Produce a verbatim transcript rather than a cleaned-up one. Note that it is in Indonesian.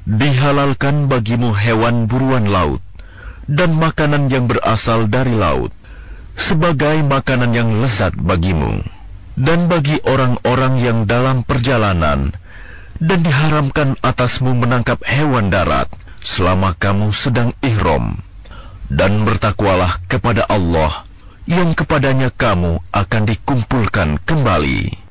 Dihalalkan bagimu hewan buruan laut dan makanan yang berasal dari laut sebagai makanan yang lezat bagimu dan bagi orang-orang yang dalam perjalanan, dan diharamkan atasmu menangkap hewan darat selama kamu sedang ihram. Dan bertakwalah kepada Allah yang kepadanya kamu akan dikumpulkan kembali.